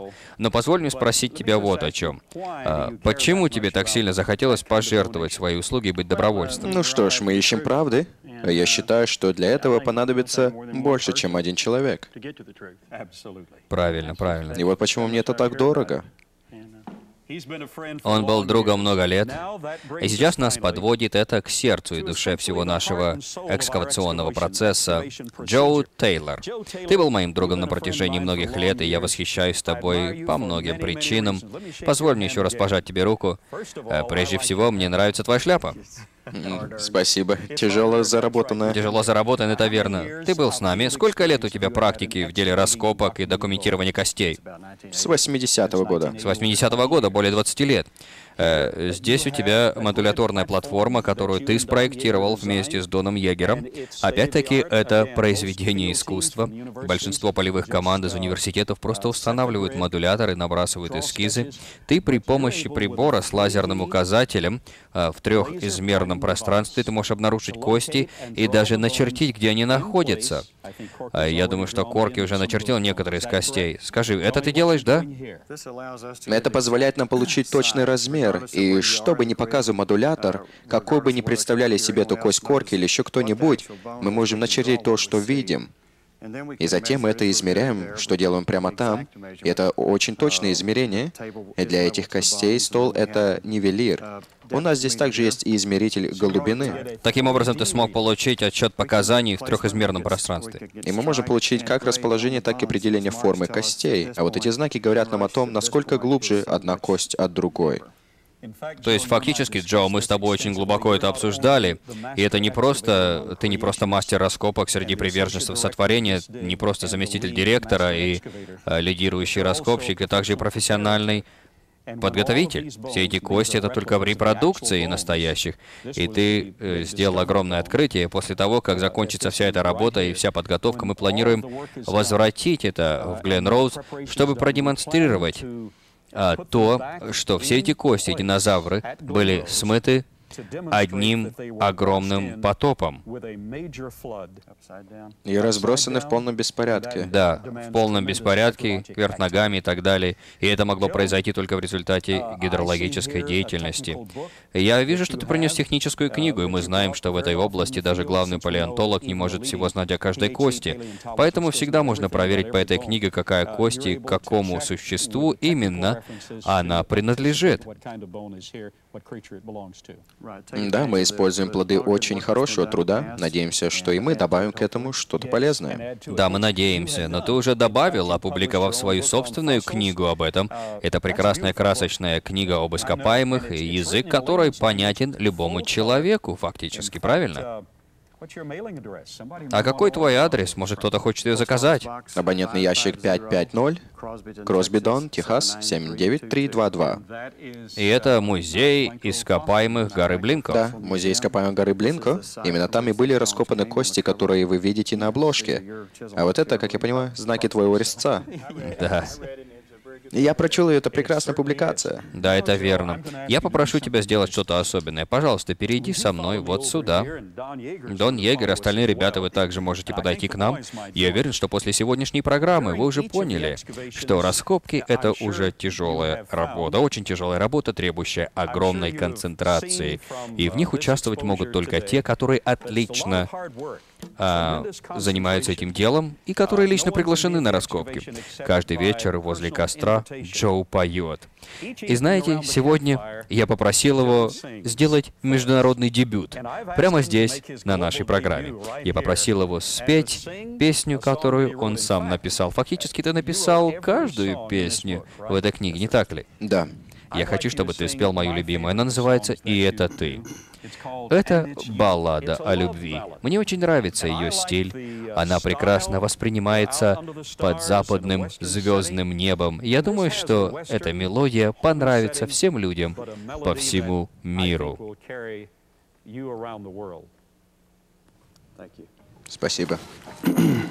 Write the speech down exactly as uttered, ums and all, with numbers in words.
Но позволь мне спросить тебя вот о чем. А, почему тебе так сильно захотелось пожертвовать свои услуги и быть добровольцем? Ну что ж, мы ищем правды. А Я считаю, что для этого понадобится больше, чем один человек. Правильно, правильно. И вот почему мне это так дорого. Он был другом много лет, и сейчас нас подводит это к сердцу и душе всего нашего экскавационного процесса. Джо Тейлор. Ты был моим другом на протяжении многих лет, и я восхищаюсь тобой по многим причинам. Позволь мне еще раз пожать тебе руку. Э, Прежде всего, мне нравится твоя шляпа. М, Спасибо. Тяжело заработанное. Тяжело заработан, это верно. Ты был с нами. Сколько лет у тебя практики в деле раскопок и документирования костей? С восьмидесятого года. С восьмидесятого года, более двадцати лет. Э, Здесь у тебя модуляторная платформа, которую ты спроектировал вместе с Доном Йегером. Опять-таки, это произведение искусства. Большинство полевых команд из университетов просто устанавливают модуляторы, набрасывают эскизы. Ты при помощи прибора с лазерным указателем э, в трехизмерном пространстве ты можешь обнаружить кости и даже начертить, где они находятся. Э, Я думаю, что Корки уже начертил некоторые из костей. Скажи, это ты делаешь, да? Это позволяет нам получить точный размер, и что бы ни показывал модулятор, какой бы ни представляли себе эту кость Корки или еще кто-нибудь, мы можем начертить то, что видим. И затем мы это измеряем, что делаем прямо там. И это очень точные измерения. И для этих костей стол — это нивелир. У нас здесь также есть и измеритель глубины. Таким образом, ты смог получить отчет показаний в трехизмерном пространстве. И мы можем получить как расположение, так и определение формы костей. А вот эти знаки говорят нам о том, насколько глубже одна кость от другой. То есть, фактически, Джо, мы с тобой очень глубоко это обсуждали, и это не просто... Ты не просто мастер раскопок среди приверженцев сотворения, не просто заместитель директора и э, лидирующий раскопщик, и также и профессиональный подготовитель. Все эти кости — это только в репродукции настоящих. И ты э, сделал огромное открытие. После того, как закончится вся эта работа и вся подготовка, мы планируем возвратить это в Глен Роуз, чтобы продемонстрировать а, то, что все эти кости динозавры были смыты одним огромным потопом. И разбросаны в полном беспорядке. Да, в полном беспорядке, кверх ногами и так далее. И это могло произойти только в результате гидрологической деятельности. Я вижу, что ты принес техническую книгу, и мы знаем, что в этой области даже главный палеонтолог не может всего знать о каждой кости. Поэтому всегда можно проверить по этой книге, какая кость и какому существу именно она принадлежит. Да, мы используем плоды очень хорошего труда. Надеемся, что и мы добавим к этому что-то полезное. Да, мы надеемся, но ты уже добавил, опубликовав свою собственную книгу об этом. Это прекрасная красочная книга об ископаемых, и язык которой понятен любому человеку, фактически, правильно? А какой твой адрес? Может, кто-то хочет ее заказать? Абонентный ящик пять пять ноль, Кросби Дон, Техас, семь девять три два два. И это музей ископаемых горы Блинко. Да, музей ископаемых горы Блинко. Именно там и были раскопаны кости, которые вы видите на обложке. А вот это, как я понимаю, знаки твоего резца. Да. И я прочел ее, это прекрасная публикация. Да, это верно. Я попрошу тебя сделать что-то особенное. Пожалуйста, перейди со мной вот сюда. Дон Йегер, остальные ребята, вы также можете подойти к нам. Я уверен, что после сегодняшней программы вы уже поняли, что раскопки — это уже тяжелая работа, очень тяжелая работа, требующая огромной концентрации. И в них участвовать могут только те, которые отлично а, занимаются этим делом и которые лично приглашены на раскопки. Каждый вечер возле костра Джо поет. И знаете, сегодня я попросил его сделать международный дебют. Прямо здесь, на нашей программе. Я попросил его спеть песню, которую он сам написал. Фактически ты написал каждую песню в этой книге, не так ли? Да. Я хочу, чтобы ты спел мою любимую. Она называется «И это ты». Это баллада о любви. Мне очень нравится ее стиль. Она прекрасно воспринимается под западным звездным небом. Я думаю, что эта мелодия понравится всем людям по всему миру. Спасибо.